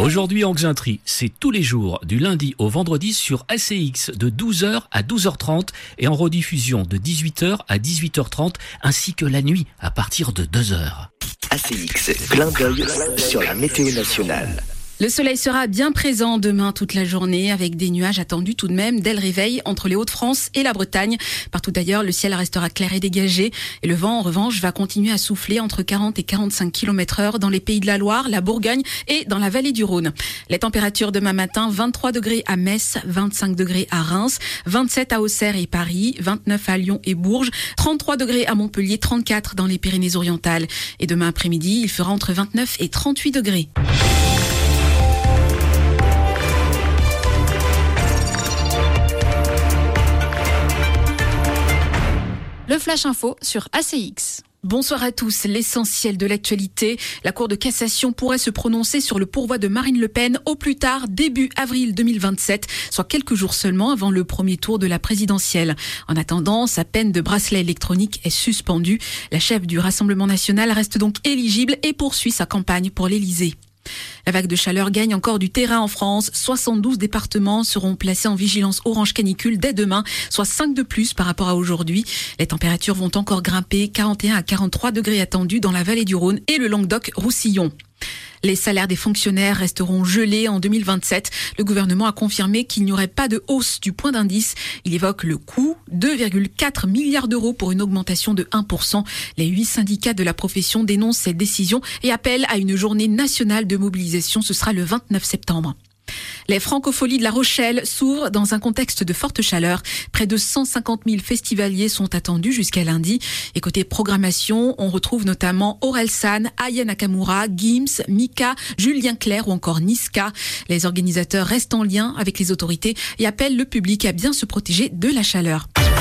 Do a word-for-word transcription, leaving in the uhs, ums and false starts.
Aujourd'hui en Xainterie, c'est tous les jours, du lundi au vendredi sur A C X de douze heures à douze heures trente et en rediffusion de dix-huit heures à dix-huit heures trente ainsi que la nuit à partir de deux heures. A C X, clin d'œil sur la météo nationale. Le soleil sera bien présent demain toute la journée avec des nuages attendus tout de même dès le réveil entre les Hauts-de-France et la Bretagne. Partout ailleurs, le ciel restera clair et dégagé et le vent en revanche va continuer à souffler entre quarante et quarante-cinq kilomètres heure dans les Pays de la Loire, la Bourgogne et dans la vallée du Rhône. Les températures demain matin, vingt-trois degrés à Metz, vingt-cinq degrés à Reims, vingt-sept à Auxerre et Paris, vingt-neuf à Lyon et Bourges, trente-trois degrés à Montpellier, trente-quatre dans les Pyrénées-Orientales. Et demain après-midi, il fera entre vingt-neuf et trente-huit degrés. Le Flash Info sur A C X. Bonsoir à tous. L'essentiel de l'actualité. La Cour de cassation pourrait se prononcer sur le pourvoi de Marine Le Pen au plus tard début avril deux mille vingt-sept, soit quelques jours seulement avant le premier tour de la présidentielle. En attendant, sa peine de bracelet électronique est suspendue. La chef du Rassemblement national reste donc éligible et poursuit sa campagne pour l'Élysée. La vague de chaleur gagne encore du terrain en France. soixante-douze départements seront placés en vigilance orange canicule dès demain, soit cinq de plus par rapport à aujourd'hui. Les températures vont encore grimper, quarante et un à quarante-trois degrés attendus dans la vallée du Rhône et le Languedoc-Roussillon. Les salaires des fonctionnaires resteront gelés en deux mille vingt-sept. Le gouvernement a confirmé qu'il n'y aurait pas de hausse du point d'indice. Il évoque le coût, deux virgule quatre milliards d'euros pour une augmentation de un pour cent. Les huit syndicats de la profession dénoncent cette décision et appellent à une journée nationale de mobilisation. Ce sera le vingt-neuf septembre. Les Francopholies de La Rochelle s'ouvrent dans un contexte de forte chaleur. Près de cent cinquante mille festivaliers sont attendus jusqu'à lundi. Et côté programmation, on retrouve notamment Orelsan, Aya Nakamura, Gims, Mika, Julien Clerc ou encore Niska. Les organisateurs restent en lien avec les autorités et appellent le public à bien se protéger de la chaleur.